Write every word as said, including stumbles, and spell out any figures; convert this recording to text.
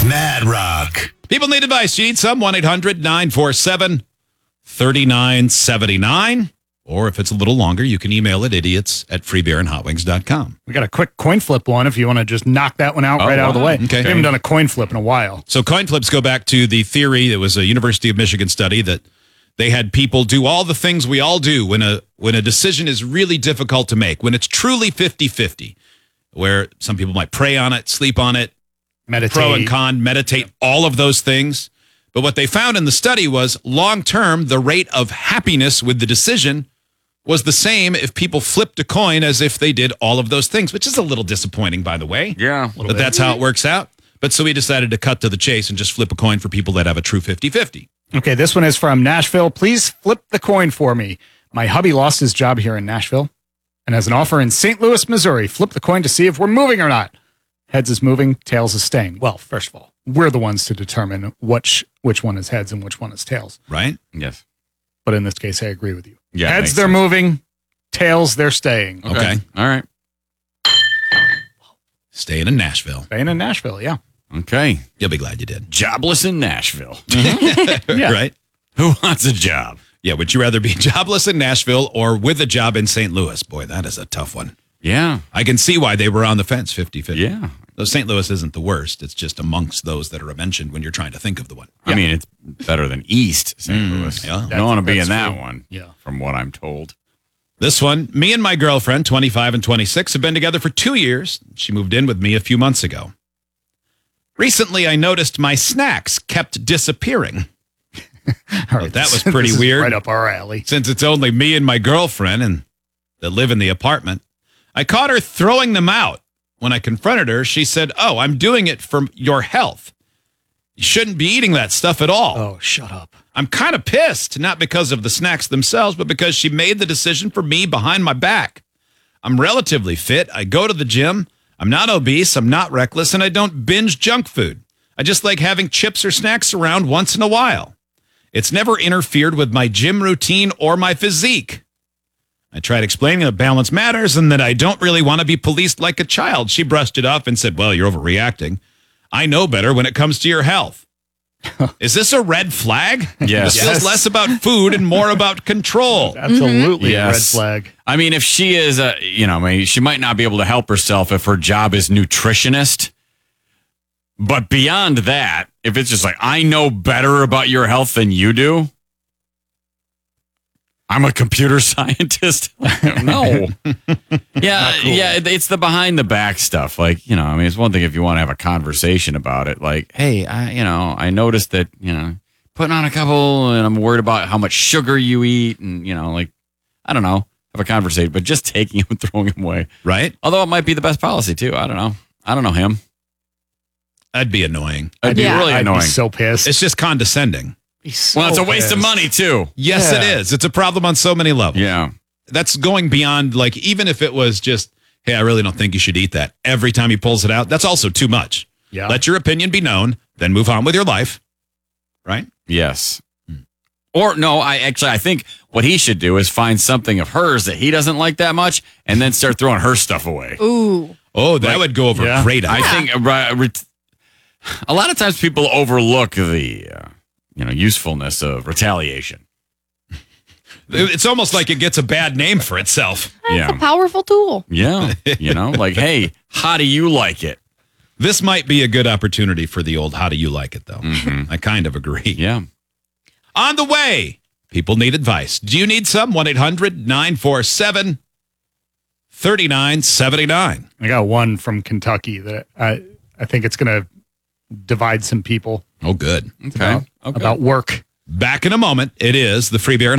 Mad Rock. People need advice. You need some. one eight hundred nine four seven three nine seven nine. Or if it's a little longer, you can email it idiots at free beer and hot wings dot com. We got a quick coin flip one if you want to just knock that one out Oh, right out of the wow. way. Okay. We haven't done a coin flip in a while. So coin flips go back to the theory. It was a University of Michigan study that they had people do all the things we all do when a when a decision is really difficult to make, when it's truly fifty-fifty, where some people might pray on it, sleep on it, Meditate. pro and con, meditate, all of those things. But what they found in the study was long-term, the rate of happiness with the decision was the same if people flipped a coin as if they did all of those things, which is a little disappointing, by the way. Yeah. But that's how it works out. But so we decided to cut to the chase and just flip a coin for people that have a true fifty-fifty. Okay, this one is from Nashville. Please flip the coin for me. My hubby lost his job here in Nashville and has an offer in Saint Louis, Missouri. Flip the coin to see if we're moving or not. Heads is moving, tails is staying. Well, first of all, we're the ones to determine which which one is heads and which one is tails. Right? Yes. But in this case, I agree with you. Yeah, Heads, makes they're sense. moving. Tails, they're staying. Okay. Okay. All right. Staying in Nashville. Staying in Nashville, yeah. Okay. You'll be glad you did. Jobless in Nashville. Yeah. Right? Who wants a job? Yeah, would you rather be jobless in Nashville or with a job in Saint Louis? Boy, that is a tough one. Yeah. I can see why they were on the fence fifty-fifty. Yeah. Though Saint Louis isn't the worst. It's just amongst those that are mentioned when you're trying to think of the one. I mean, it's better than East Saint Louis. yeah. I don't want to be That's in that true. one, Yeah. from what I'm told. This one, me and my girlfriend, twenty-five and twenty-six, have been together for two years. She moved in with me a few months ago. Recently, I noticed my snacks kept disappearing. All right, that was this pretty is weird. Right up our alley. Since it's only me and my girlfriend and that live in the apartment, I caught her throwing them out. When I confronted her, she said, "Oh, I'm doing it for your health. You shouldn't be eating that stuff at all." Oh, shut up. I'm kind of pissed, not because of the snacks themselves, but because she made the decision for me behind my back. I'm relatively fit. I go to the gym. I'm not obese. I'm not reckless, and I don't binge junk food. I just like having chips or snacks around once in a while. It's never interfered with my gym routine or my physique. I tried explaining that balance matters and that I don't really want to be policed like a child. She brushed it off and said, "Well, you're overreacting. I know better when it comes to your health." Is this a red flag? Yes. This feels Yes. less about food and more about control. Absolutely a red Yes. flag. I mean, if she is a, you know, I mean, she might not be able to help herself if her job is nutritionist. But beyond that, if it's just like, I know better about your health than you do, I'm a computer scientist. No. Yeah, yeah, it- it's the behind the back stuff. Like, you know, I mean, it's one thing if you want to have a conversation about it. Like, hey, I, you know, I noticed that, you know, putting on a couple and I'm worried about how much sugar you eat and, you know, like, I don't know, have a conversation, but just taking him and throwing him away. Right? Although it might be the best policy too. I don't know. I don't know him. That'd be annoying. It'd be Yeah. really I'd annoying. be so pissed. It's just condescending. Be so well, it's a waste of pissed. money too. Yes, Yeah. it is. It's a problem on so many levels. Yeah. That's going beyond, like, even if it was just, hey, I really don't think you should eat that. Every time he pulls it out, that's also too much. Yeah. Let your opinion be known, then move on with your life. Right? Yes. Or no, I actually I think what he should do is find something of hers that he doesn't like that much, and then start throwing her stuff away. Ooh. Oh, that Like, would go over yeah. great. I I think uh, ri- ret- a lot of times people overlook the uh, you know usefulness of retaliation. It's almost like it gets a bad name for itself. That's Yeah. a powerful tool. Yeah, you know, like, hey, how do you like it? This might be a good opportunity for the old how do you like it, though. Mhm. I kind of agree. Yeah. On the way, people need advice. Do you need some? one eight hundred nine four seven three nine seven nine. I got one from Kentucky that I, I think it's going to divide some people Oh, good. Okay. about, Okay. about work. Back in a moment. It is the Free Beer and